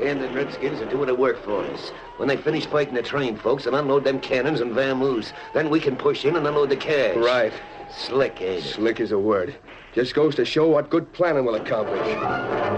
And the Redskins are doing the work for us. When they finish fighting the train folks and unload them cannons and vamoos, then we can push in and unload the cash. Right. Slick, ain't it? Slick is a word. Just goes to show what good planning will accomplish.